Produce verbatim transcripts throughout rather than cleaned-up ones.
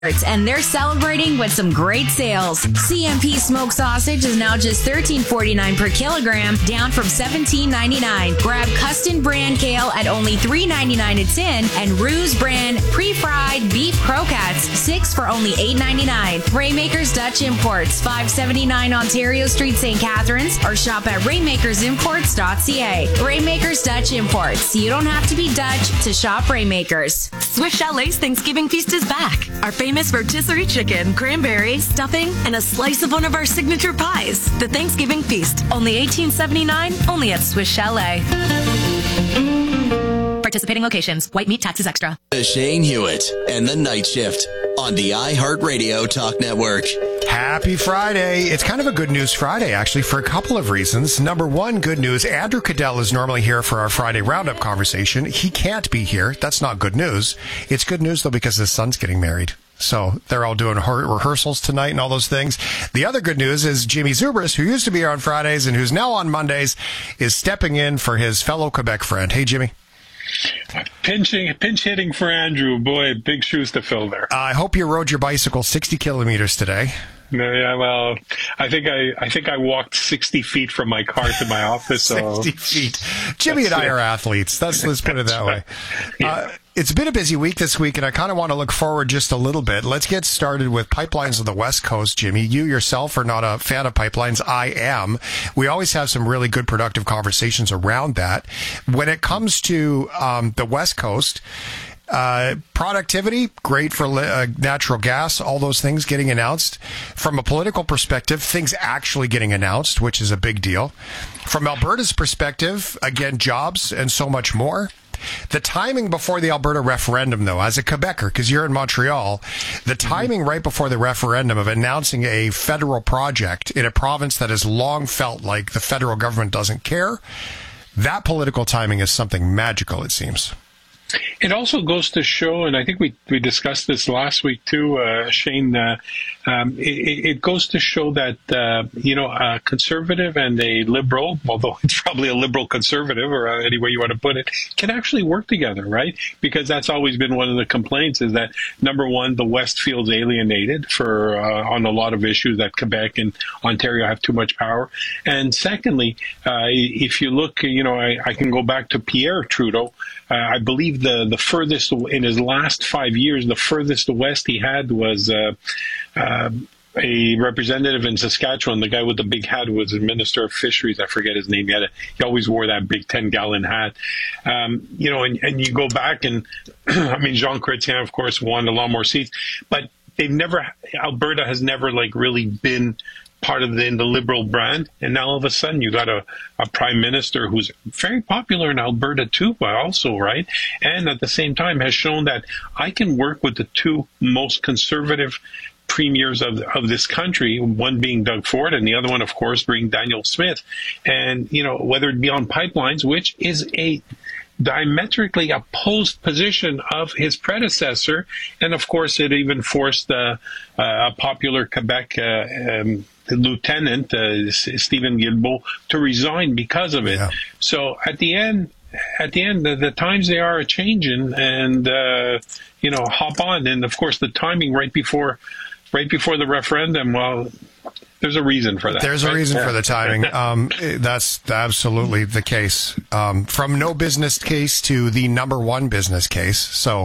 And they're celebrating with some great sales. C M P smoked sausage is now just thirteen forty-nine per kilogram, down from seventeen ninety-nine. Grab Custom brand kale at only three ninety-nine a tin, and Ruse brand pre-fried beef croquettes, six for only eight ninety-nine. Raymakers Dutch Imports, five seventy-nine Ontario Street, Saint Catharines, or shop at raymakers imports dot c a. Raymakers Dutch Imports. You don't have to be Dutch to shop Raymakers. Swiss Chalet's Thanksgiving feast is back. Our famous rotisserie chicken, cranberry, stuffing, and a slice of one of our signature pies. The Thanksgiving feast, only eighteen seventy-nine, only at Swiss Chalet. Participating locations. White meat taxes extra. Shane Hewitt and the Night Shift on the iHeartRadio Talk Network. Happy Friday. It's kind of a good news Friday, actually, for a couple of reasons. Number one, good news. Andrew Cadell is normally here for our Friday Roundup conversation. He can't be here. That's not good news. It's good news, though, because his son's getting married. So they're all doing rehearsals tonight and all those things. The other good news is Jimmy Zubris, who used to be here on Fridays and who's now on Mondays, is stepping in for his fellow Quebec friend. Hey, Jimmy. Pinching, pinch hitting for Andrew. Boy, big shoes to fill there. Uh, I hope you rode your bicycle sixty kilometers today. Yeah, well, I think I, I think I walked sixty feet from my car to my office. So. sixty feet. Jimmy and I are athletes. That's, let's put it that way. Yeah. Uh, it's been a busy week this week, and I kind of want to look forward just a little bit. Let's get started with pipelines of the West Coast, Jimmy. You yourself are not a fan of pipelines. I am. We always have some really good, productive conversations around that. When it comes to um, the West Coast, Uh, productivity, great for uh, natural gas, all those things getting announced. From a political perspective, things actually getting announced, which is a big deal. From Alberta's perspective, again, jobs and so much more. The timing before the Alberta referendum, though, as a Quebecer, because you're in Montreal, the timing right before the referendum of announcing a federal project in a province that has long felt like the federal government doesn't care, that political timing is something magical, it seems. It also goes to show, and I think we, we discussed this last week too, uh, Shane, uh, um, it, it goes to show that, uh, you know, a conservative and a liberal, although it's probably a liberal conservative or any way you want to put it, can actually work together, right? Because that's always been one of the complaints is that, number one, the West feels alienated for uh, on a lot of issues that Quebec and Ontario have too much power. And secondly, uh, if you look, you know, I, I can go back to Pierre Trudeau. Uh, I believe the, the furthest, in his last five years, the furthest west he had was uh, uh, a representative in Saskatchewan. The guy with the big hat was the Minister of Fisheries. I forget his name. He, had a, he always wore that big ten-gallon hat. Um, you know, and, and you go back and, I mean, Jean Chrétien, of course, won a lot more seats. But they've never, Alberta has never, like, really been part of the, in the liberal brand, and now all of a sudden you got a, a prime minister who's very popular in Alberta too, but also, right, and at the same time has shown that I can work with the two most conservative premiers of of this country, one being Doug Ford and the other one, of course, being Danielle Smith, and you know whether it be on pipelines, which is a diametrically opposed position of his predecessor, and of course it even forced uh, uh, a popular Quebec uh, um, lieutenant, uh, Stephen Guilbeault, to resign because of it. Yeah. So at the end, at the end, the, the times they are changing, and uh, you know, hop on. And of course, the timing right before, right before the referendum. Well, there's a reason for that. There's a right? reason yeah. for the timing. Um, that's absolutely the case. Um, from no business case to the number one business case. So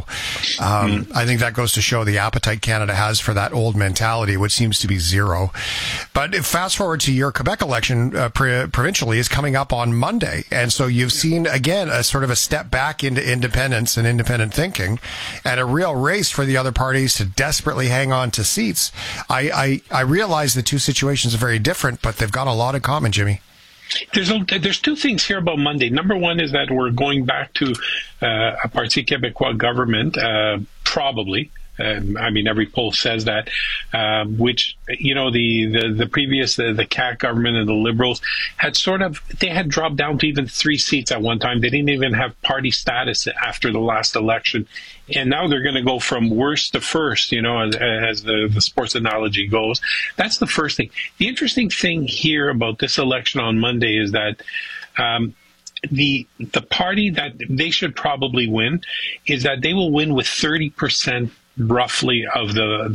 um, mm. I think that goes to show the appetite Canada has for that old mentality, which seems to be zero. But fast forward to your Quebec election uh, pre- provincially is coming up on Monday. And so you've seen, again, a sort of a step back into independence and independent thinking and a real race for the other parties to desperately hang on to seats. I, I, I realize the two situations are very different, but they've got a lot in common, Jimmy. There's a, there's two things here about Monday. Number one is that we're going back to uh, a Parti Québécois government, uh, probably. Um, I mean, every poll says that, um, which, you know, the, the, the previous, the, the C A Q government and the Liberals had sort of, they had dropped down to even three seats at one time. They didn't even have party status after the last election. And now they're going to go from worst to first, you know, as, as the, the sports analogy goes. That's the first thing. The interesting thing here about this election on Monday is that, um, the the party that they should probably win is that they will win with thirty percent roughly of the